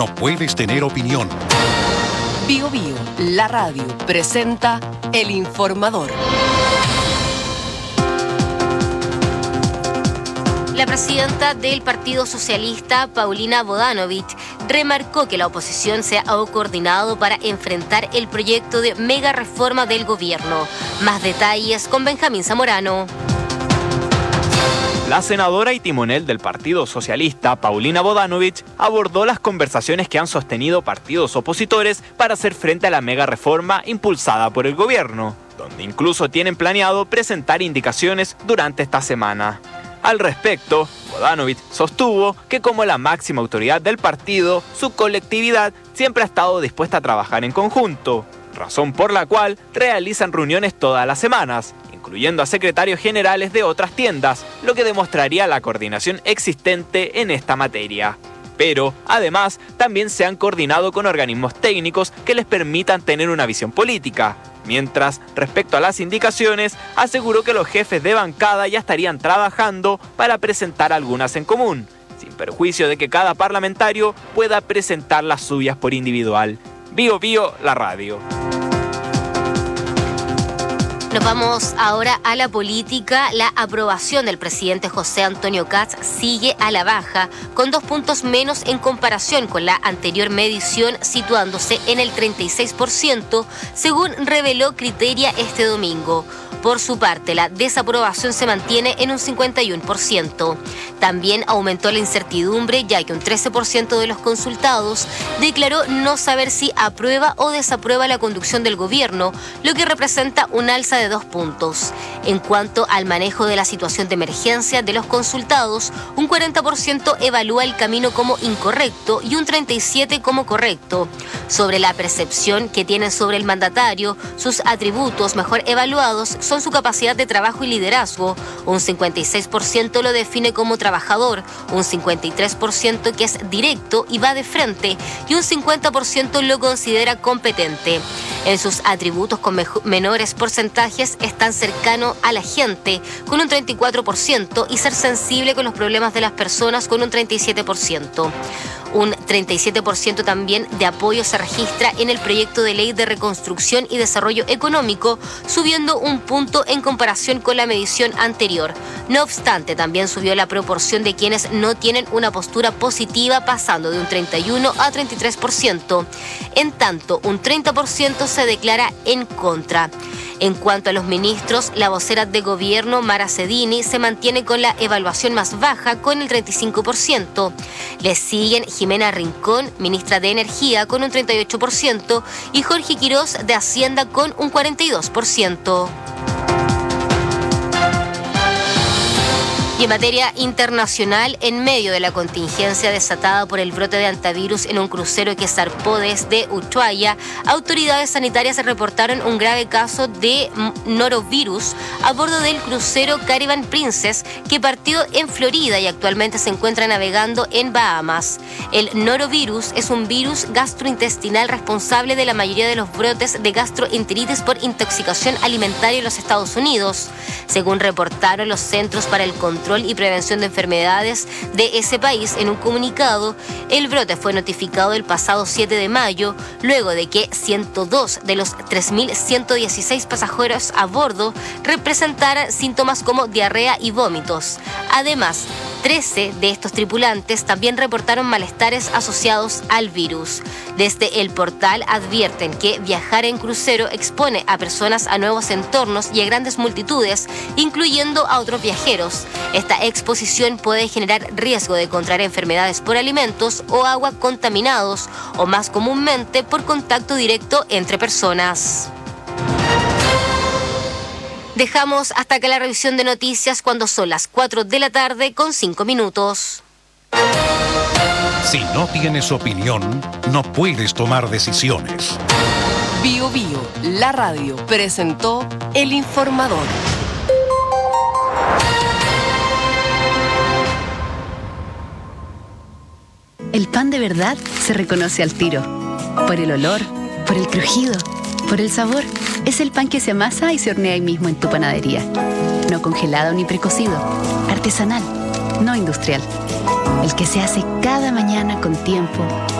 no puedes tener opinión. Bío Bío, la radio, presenta El Informador. La presidenta del Partido Socialista, Paulina Bodanovich, remarcó que la oposición se ha coordinado para enfrentar el proyecto de mega reforma del gobierno. Más detalles con Benjamín Zamorano. La senadora y timonel del Partido Socialista, Paulina Bodanovich, abordó las conversaciones que han sostenido partidos opositores para hacer frente a la mega reforma impulsada por el gobierno, donde incluso tienen planeado presentar indicaciones durante esta semana. Al respecto, Bodanovich sostuvo que como la máxima autoridad del partido, su colectividad siempre ha estado dispuesta a trabajar en conjunto, razón por la cual realizan reuniones todas las semanas, incluyendo a secretarios generales de otras tiendas, lo que demostraría la coordinación existente en esta materia. Pero, además, también se han coordinado con organismos técnicos que les permitan tener una visión política. Mientras, respecto a las indicaciones, aseguró que los jefes de bancada ya estarían trabajando para presentar algunas en común, sin perjuicio de que cada parlamentario pueda presentar las suyas por individual. Bío Bío, la radio. Nos vamos ahora a la política. La aprobación del presidente José Antonio Kast sigue a la baja, con 2 puntos menos en comparación con la anterior medición, situándose en el 36%, según reveló Criteria este domingo. Por su parte, la desaprobación se mantiene en un 51%. También aumentó la incertidumbre, ya que un 13% de los consultados declaró no saber si aprueba o desaprueba la conducción del gobierno, lo que representa un alza de 2 puntos. En cuanto al manejo de la situación de emergencia de los consultados, un 40% evalúa el camino como incorrecto y un 37% como correcto. Sobre la percepción que tienen sobre el mandatario, sus atributos mejor evaluados son su capacidad de trabajo y liderazgo. Un 56% lo define como trabajador, un 53% que es directo y va de frente y un 50% lo considera competente. En sus atributos con menores porcentajes están cercano a la gente, con un 34%, y ser sensible con los problemas de las personas, con un 37%. Un 37% también de apoyo se registra en el proyecto de ley de reconstrucción y desarrollo económico, subiendo 1 punto en comparación con la medición anterior. No obstante, también subió la proporción de quienes no tienen una postura positiva, pasando de un 31% a 33%. En tanto, un 30% se declara en contra. En cuanto a los ministros, la vocera de gobierno, Mara Cedini, se mantiene con la evaluación más baja, con el 35%. Le siguen Jimena Rincón, ministra de Energía, con un 38%, y Jorge Quirós, de Hacienda, con un 42%. Y en materia internacional, en medio de la contingencia desatada por el brote de hantavirus en un crucero que zarpó desde Ushuaia, autoridades sanitarias reportaron un grave caso de norovirus a bordo del crucero Caribbean Princess, que partió en Florida y actualmente se encuentra navegando en Bahamas. El norovirus es un virus gastrointestinal responsable de la mayoría de los brotes de gastroenteritis por intoxicación alimentaria en los Estados Unidos. Según reportaron los Centros para el Control y Prevención de Enfermedades de ese país en un comunicado, el brote fue notificado el pasado 7 de mayo, luego de que 102 de los 3.116 pasajeros a bordo representaran síntomas como diarrea y vómitos. Además, 13 de estos tripulantes también reportaron malestares asociados al virus. Desde el portal advierten que viajar en crucero expone a personas a nuevos entornos y a grandes multitudes, incluyendo a otros viajeros. Esta exposición puede generar riesgo de contraer enfermedades por alimentos o agua contaminados, o más comúnmente por contacto directo entre personas. Dejamos hasta acá la revisión de noticias cuando son las 4 de la tarde con 5 minutos. Si no tienes opinión, no puedes tomar decisiones. Bío Bío, la radio, presentó El Informador. El pan de verdad se reconoce al tiro. Por el olor, por el crujido, por el sabor. Es el pan que se amasa y se hornea ahí mismo en tu panadería. No congelado ni precocido. Artesanal, no industrial. El que se hace cada mañana con tiempo,